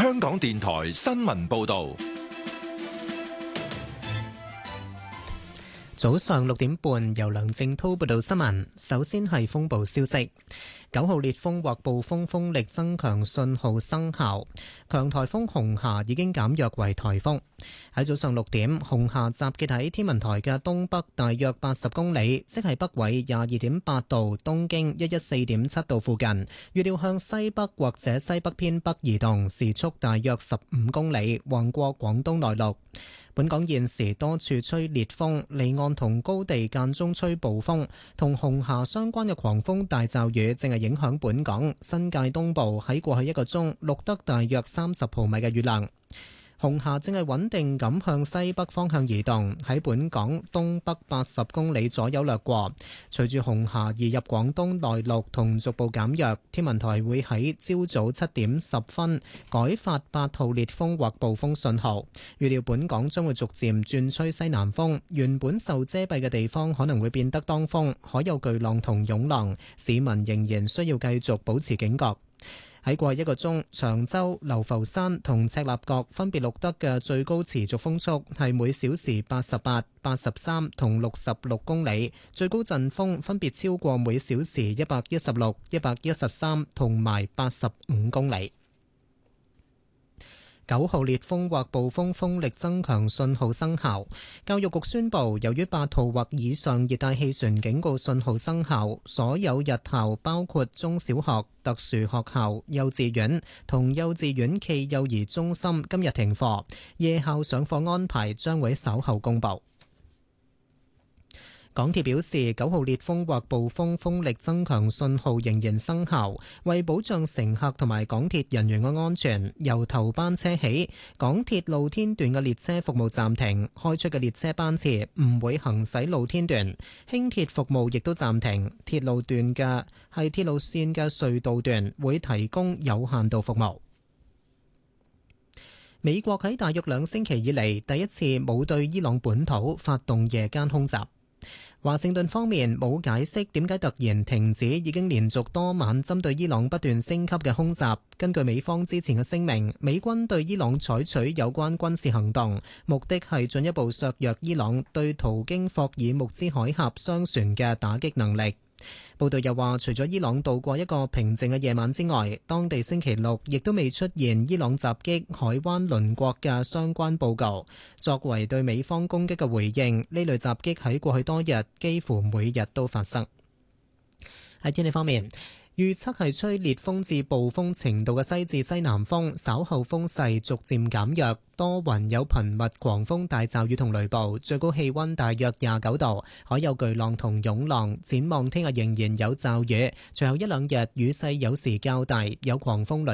香港電台新聞報道。 早上6點半，由梁正滔報道新聞。首先係風暴消息，9號烈風或暴風風力增強信號生效，強颱風紅霞已經減弱為颱風。喺早上6點，紅霞集結喺天文台嘅東北大約80公里，即係北緯22.8度、東經114.7度附近。預料向西北或者西北偏北移動，時速大約15公里，橫過廣東內陸。本港現時多處吹烈風，離岸同高地間中吹暴風，同紅霞相關嘅狂風大驟雨正係影響本港。新界東部喺過去1個鐘錄得大約30毫米嘅雨量。紅霞正係穩定咁向西北方向移動，喺本港東北80公里左右掠過。隨住紅霞移入廣東內陸同逐步減弱，天文台會喺朝早7點10分改發8號烈風或暴風信號。預料本港將會逐漸轉吹西南風，原本受遮蔽嘅地方可能會變得當風，海有巨浪同湧浪，市民仍然需要繼續保持警覺。喺過去1個鐘，長洲、流浮山同赤鱲角分別錄得嘅最高持續風速係每小時88、83同66公里，最高陣風分別超過每小時116、113同埋85公里。9號烈風或暴風風力增強信號生效。教育局宣布，由於8號或以上熱帶氣旋警告信號生效，所有日校包括中小學、特殊學校、幼稚園同幼稚園暨幼兒中心今日停課，夜校上課安排將會稍後公佈。港鐵表示，9號烈風或暴風風力增強信號仍然生效，為保障乘客同埋港鐵人員嘅安全，由頭班車起，港鐵露天段嘅列車服務暫停，開出嘅列車班次唔會行駛露天段，輕鐵服務亦都暫停，鐵路線嘅隧道段會提供有限度服務。美國喺大約2星期以嚟第一次冇對伊朗本土發動夜間空襲。華盛頓方面冇解釋點解突然停止已經連續多晚針對伊朗不斷升級嘅空襲。根據美方之前嘅聲明，美軍對伊朗採取有關軍事行動，目的係進一步削弱伊朗對途經霍爾木茲海峽商船嘅打擊能力。報道又話，除咗伊朗度過一個平靜嘅夜晚之外，當地星期六亦都未出現伊朗襲擊海灣鄰國嘅相關報告。作為對美方攻擊嘅回應，呢類襲擊喺過去多日幾乎每日都發生。喺天氣方面，預測係吹烈風至暴風程度嘅西至西南風，稍後風勢逐漸減弱，多雲有頻密狂風大驟雨同雷暴，最高氣溫大約29度，海有巨浪同湧浪。展望聽日仍然有驟雨，隨後1-2日雨勢有時較大，有狂風雷